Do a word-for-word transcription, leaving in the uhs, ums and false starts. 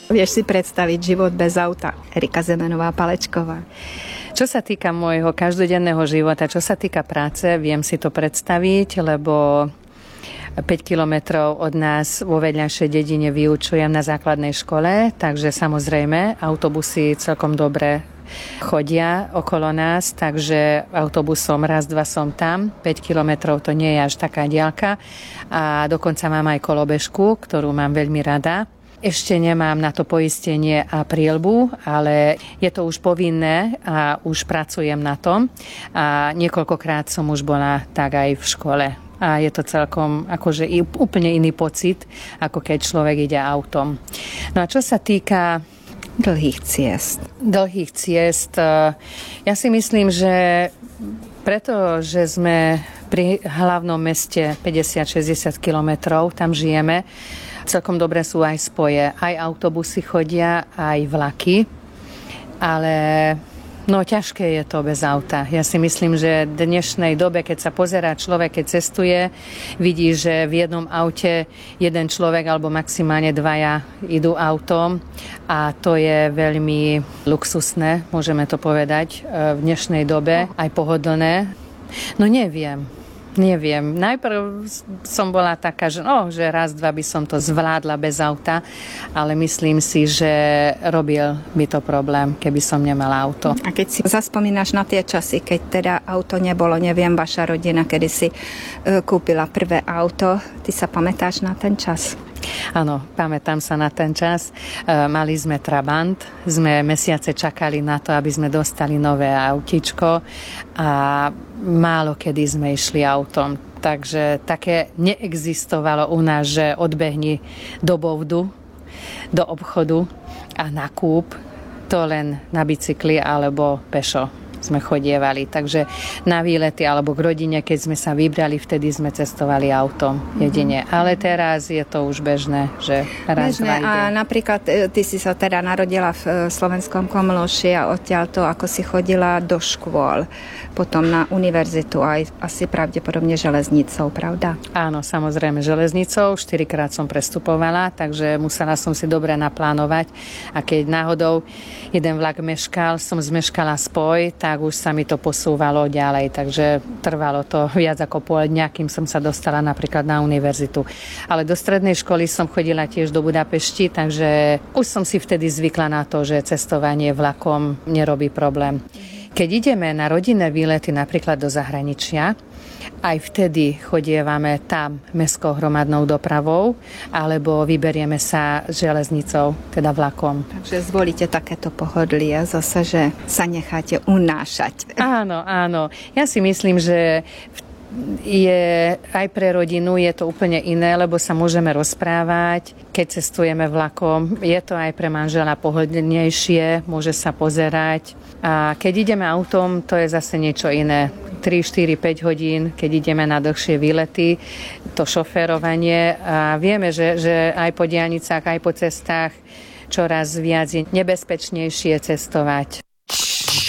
Vieš si predstaviť život bez auta? Erika Zemenová-Palečková. Čo sa týka môjho každodenného života, čo sa týka práce, viem si to predstaviť, lebo päť kilometrov od nás vo vedľajšej dedine vyučujem na základnej škole, takže samozrejme autobusy celkom dobre chodia okolo nás, takže autobusom raz, dva som tam. päť kilometrov to nie je až taká diaľka a dokonca mám aj kolobežku, ktorú mám veľmi rada. Ešte nemám na to poistenie a prielbu, ale je to už povinné a už pracujem na tom. A niekoľkokrát som už bola tak aj v škole. A je to celkom akože úplne iný pocit, ako keď človek ide autom. No a čo sa týka dlhých ciest. Dlhých ciest. Ja si myslím, že preto, že sme pri hlavnom meste päťdesiat až šesťdesiat kilometrov, tam žijeme, celkom dobre sú aj spoje. Aj autobusy chodia, aj vlaky. Ale no ťažké je to bez auta. Ja si myslím, že v dnešnej dobe, keď sa pozerá človek, keď cestuje, vidí, že v jednom aute jeden človek alebo maximálne dvaja idú autom a to je veľmi luxusné, môžeme to povedať, v dnešnej dobe, aj pohodlné. No neviem. Neviem. Najprv som bola taká, že, oh, že raz, dva by som to zvládla bez auta, ale myslím si, že robil by to problém, keby som nemala auto. A keď si zaspomínaš na tie časy, keď teda auto nebolo, neviem, vaša rodina, kedy si uh, kúpila prvé auto, ty sa pamätáš na ten čas? Áno, pamätám sa na ten čas. E, mali sme Trabant, sme mesiace čakali na to, aby sme dostali nové autíčko a málo kedy sme išli autom. Takže také neexistovalo u nás, že odbehni do bovdu, do obchodu a na kúp, to len na bicykli alebo pešo sme chodievali. Takže na výlety alebo k rodine, keď sme sa vybrali, vtedy sme cestovali autom jedine. Mm-hmm. Ale teraz je to už bežné, že raz, bežné, dva ide. A napríklad ty si sa teda narodila v Slovenskom Komlóši a odtiaľto, ako si chodila do škôl, potom na univerzitu aj asi pravdepodobne železnicou, pravda? Áno, samozrejme železnicou. Štyrikrát som prestupovala, takže musela som si dobre naplánovať. A keď náhodou jeden vlak meškal, som zmeškala spoj, tak už sa mi to posúvalo ďalej, takže trvalo to viac ako pol dňa, kým som sa dostala napríklad na univerzitu. Ale do strednej školy som chodila tiež do Budapešti, takže už som si vtedy zvykla na to, že cestovanie vlakom nerobí problém. Keď ideme na rodinné výlety napríklad do zahraničia, aj vtedy chodievame tam mestskou hromadnou dopravou alebo vyberieme sa železnicou, teda vlakom. Takže zvolíte takéto pohodlie, zase, že sa necháte unášať. Áno, áno. Ja si myslím, že je aj pre rodinu je to úplne iné, lebo sa môžeme rozprávať, keď cestujeme vlakom. Je to aj pre manžela pohodlnejšie, môže sa pozerať. A keď ideme autom, to je zase niečo iné. tri, štyri, päť hodín, keď ideme na dlhšie výlety, to šoférovanie. A vieme, že, že aj po diaľnicách, aj po cestách čoraz viac je nebezpečnejšie cestovať.